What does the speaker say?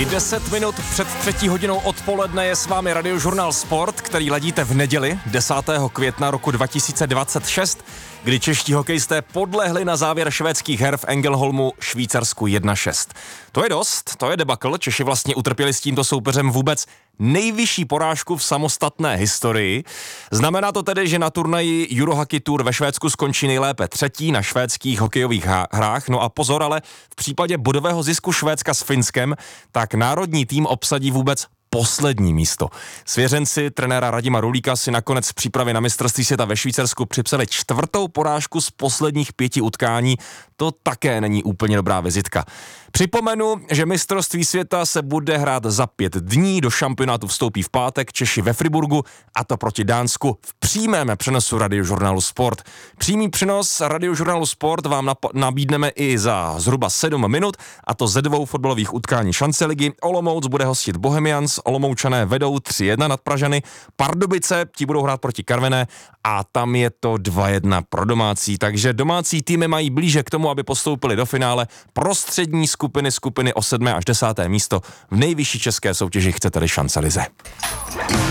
I 10 minut před 3. hodinou odpoledne je s vámi Radiožurnál Sport, který ladíte v neděli 10. května roku 2026, kdy čeští hokejisté podlehli na závěr švédských her v Ängelholmu Švýcarsku 1-6. To je dost, to je debakl. Češi vlastně utrpěli s tímto soupeřem vůbec nejvyšší porážku v samostatné historii. Znamená to tedy, že na turnaji Eurohockey Tour ve Švédsku skončí nejlépe třetí na švédských hokejových hrách. No a pozor, ale v případě bodového zisku Švédska s Finskem, tak národní tým obsadí vůbec poslední místo. Svěřenci trenéra Radima Rulíka si nakonec v přípravě na mistrovství světa ve Švýcarsku připsali 4. porážku z posledních 5 utkání. To také není úplně dobrá vizitka. Připomenu, že mistrovství světa se bude hrát za 5 dní, do šampionátu vstoupí v pátek Češi ve Friburgu, a to proti Dánsku v přímém přenosu Radiožurnálu Sport. Přímý přenos Radiožurnálu Sport vám nabídneme i za zhruba 7 minut, a to ze 2 fotbalových utkání šance ligy. Olomouc bude hostit Bohemians, Olomoučané vedou 3-1 nad Pražany, Pardubice, ti budou hrát proti Karviné a tam je to 2-1 pro domácí, takže domácí týmy mají blíže k tomu, aby postoupili do finále prostřední skupiny o 7. až 10. místo v nejvyšší české soutěži, chcete-li šance lize.